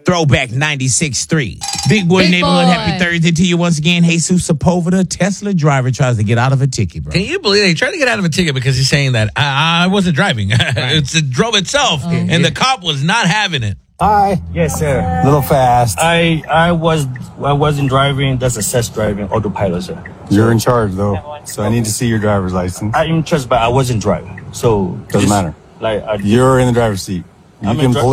Throwback 96.3. Big Boy Big Neighborhood, Boy. happy Thursday to you once again. Jesus Sepulveda, Tesla driver, tries to get out of a ticket, bro. Can you believe they tried to get out of a ticket because he's saying that I wasn't driving. It drove itself, and the cop was not having it. Hi. Yes, sir. Little fast. I wasn't driving. That's a self driving autopilot, sir. You're in charge, though. So I need to see your driver's license. I'm in charge, but I wasn't driving. So Doesn't matter. You're in the driver's seat. You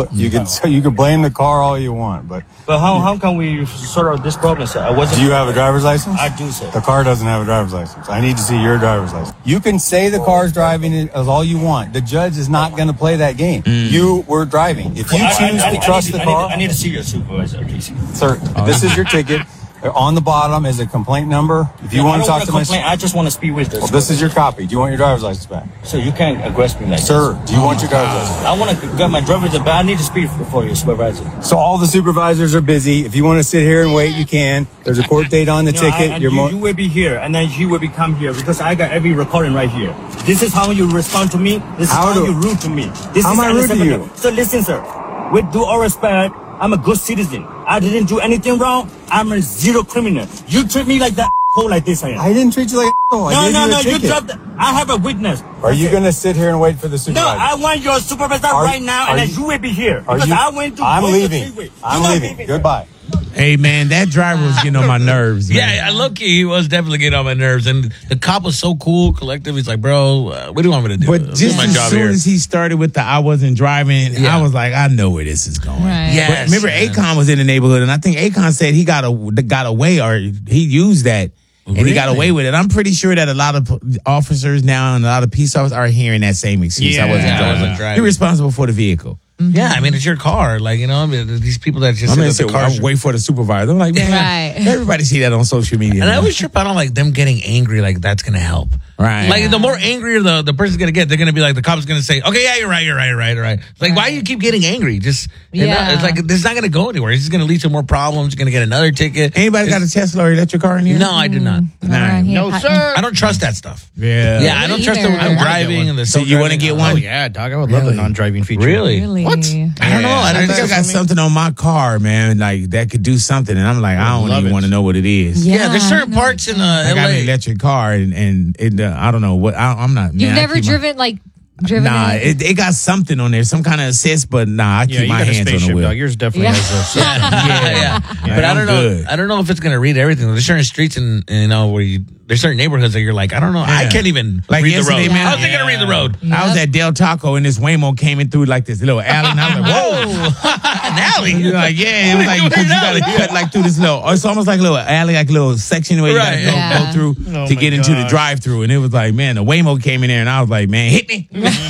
can blame the car all you want, but how can we sort out this problem, sir? do you have a driver's license? I do, sir. The car doesn't have a driver's license. I need to see your driver's license. You can say the car's driving it as all you want. The judge is not going to play that game. You were driving. If you choose to trust the car, I need to see your supervisor, please. sir. This is your ticket. On the bottom is a complaint number. If you want to talk to I just want to speak with this. well, this is your copy. Do you want your driver's license back, So you can't aggress me like sir? this. Do you want your driver's license? I want to get my driver's license, but I need to speak for your supervisor. So all the supervisors are busy. If you want to sit here and wait, you can. There's a court date on the ticket. You will be here, and then you will be come here because I got every recording right here. This is how you respond to me. This is how you rude to me. This How is am I rude to you? So listen, sir. With due all respect, I'm a good citizen. I didn't do anything wrong. I'm a zero criminal. You treat me like that like this. I didn't treat you like a No, you dropped. I have a witness. Are you going to sit here and wait for the No, supervisor? I want your supervisor right now, and then you will be here because I went to. I'm go to leaving. freeway. I'm You're not leaving. Goodbye. Hey, man, that driver was getting on my nerves, man. Yeah, low-key, he was definitely getting on my nerves. And the cop was so cool, collective. He's like, bro, what do you want me to do? But This is just my as job soon here. as he started with the I wasn't driving, Yeah. I was like, I know where this is going. Right. Yes, But remember, man. Akon was in the neighborhood, and I think Akon said he got away, or he used that, and he got Really? away with it. I'm pretty sure that a lot of officers now and a lot of peace officers are hearing that same excuse. I wasn't Yeah, I driving. wasn't driving. You're responsible for the vehicle. Yeah, I mean, it's your car. Like, you know, I mean, these people that just I'm sit gonna at say, the car. wait for the supervisor. I'm like, man, Right. everybody see that on social media. And I man. always trip out on like them getting angry, like that's gonna help. Right. Like the more angrier the person's gonna get, they're gonna be like, the cop's gonna say, okay, yeah, you're right. It's like, why do you keep getting angry? Just, Yeah. it's like, this is not gonna go anywhere. It's just gonna lead to more problems. You're gonna get another ticket. Anybody got a Tesla or electric car in here? No, I do not. No, I don't trust that stuff. Yeah. Yeah, I don't trust the either. driving and the So you want to get one? Oh yeah, dog. I would love the non-driving feature. Really? Really? What? I don't know. I think I got something on my car, man, like that could do something, and I'm like, I don't love even it. want to know what it is. Yeah, there's certain parts in I got an LA. electric car, and it, I don't know what. I'm not. You've man, I never keep my- driven Nah, it? it got something on there, some kind of assist, but nah, I Yeah, keep you my got a hands on the spaceship, wheel. dog. Yours definitely Yeah. has a. Yeah. But I I'm don't know. good. I don't know if it's gonna read everything. There's certain streets and you know where there's certain neighborhoods that you're like, I don't know. I Yeah. can't even Like read the yesterday, road. man. How's they gonna read the road? I was at Del Taco, and this Waymo came in through like this little alley, and I was like, whoa. An alley. You're like, yeah, it was like, because you got to cut like through this little, it's almost like a little alley, like a little section where you got to Right. go, Yeah. go through Oh to my get into the gosh. drive-through. And it was like, man, the Waymo came in there, and I was like, man, hit me.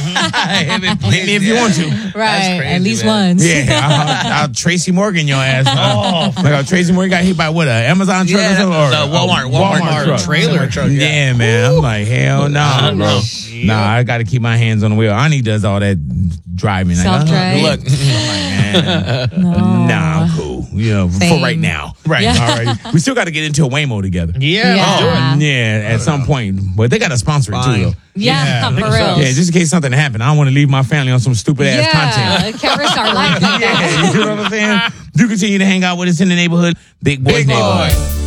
Hit me if you want to. Right. crazy, At least man. once. Yeah, I'll Tracy Morgan your ass. Like Tracy Morgan got hit by what, an Amazon truck or Yeah, something? Or the Walmart truck. trailer. truck. Yeah, man. I'm like, hell no, I bro. know. Nah, I got to keep my hands on the wheel. Ani does all that driving. Like, Self-drive. Look, nah, I'm cool. You know, for Same. right now. Right. Yeah. All right. We still got to get into a Waymo together. Yeah, Yeah. let's do it. Yeah, at some point. But they got to sponsor it too, Fine. though. Yeah, for real. Yeah, just in case something happened. I don't want to leave my family on some stupid ass content. Yeah, can't risk our life like that. Yeah, you know what I'm saying? You continue to hang out with us in the neighborhood. Big Boys Big Boy. Neighborhood.